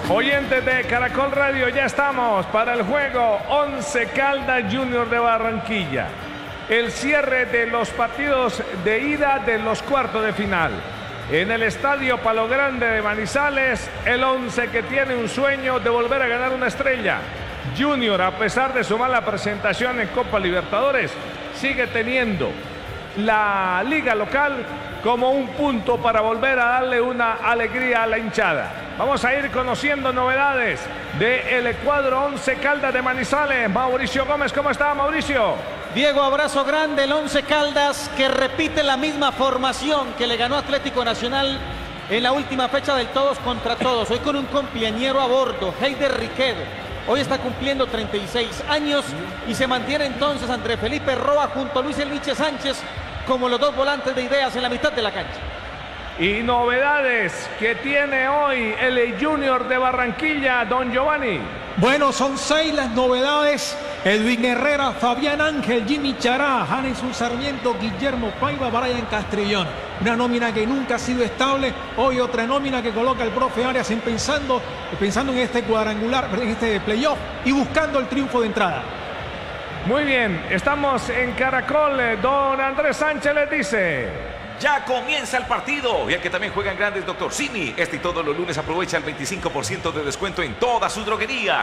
Oyentes de Caracol Radio, ya estamos para el juego Once Caldas Junior de Barranquilla. El cierre de los partidos de ida de los cuartos de final. En el estadio Palo Grande de Manizales, el Once que tiene un sueño de volver a ganar una estrella. Junior, a pesar de su mala presentación en Copa Libertadores, sigue teniendo la liga local como un punto para volver a darle una alegría a la hinchada. Vamos a ir conociendo novedades del cuadro Once Caldas de Manizales. Mauricio Gómez, ¿cómo está, Mauricio? Diego, abrazo grande. El Once Caldas que repite la misma formación que le ganó Atlético Nacional en la última fecha del todos contra todos. Hoy con un compañero a bordo, Heider Riquelme. Hoy está cumpliendo 36 años y se mantiene entonces Andrés Felipe Roa junto a Luis Elviche Sánchez como los dos volantes de ideas en la mitad de la cancha. Y novedades que tiene hoy el Junior de Barranquilla, don Giovanni. Bueno, son 6 las novedades. Edwin Herrera, Fabián Ángel, Jimmy Chará, Janeson Sarmiento, Guillermo Paiva, Brian Castrillón. Una nómina que nunca ha sido estable. Hoy otra nómina que coloca el profe Arias pensando en este cuadrangular, en este playoff y buscando el triunfo de entrada. Muy bien, estamos en Caracol. Don Andrés Sánchez les dice: ya comienza el partido y el que también juegan grandes, Dr. Simi. Este y todos los lunes aprovecha el 25% de descuento en todas sus droguerías.